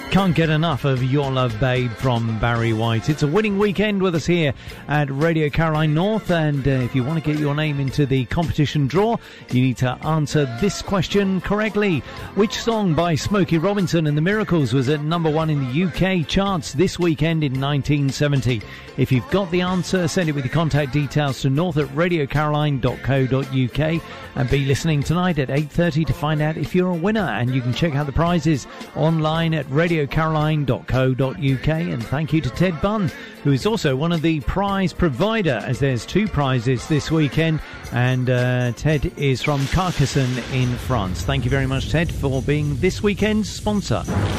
Can't get enough of Your Love Babe from Barry White. It's a winning weekend with us here at Radio Caroline North, and if you want to get your name into the competition draw, you need to answer this question correctly. Which song by Smokey Robinson and the Miracles was at number one in the UK charts this weekend in 1970? If you've got the answer, send it with your contact details to north@radiocaroline.co.uk and be listening tonight at 8:30 to find out if you're a winner. And you can check out the prizes online at radiocaroline.co.uk. And thank you to Ted Bunn, who is also one of the prize provider, as there's two prizes this weekend, and Ted is from Carcassonne in France. Thank you very much, Ted, for being this weekend's sponsor.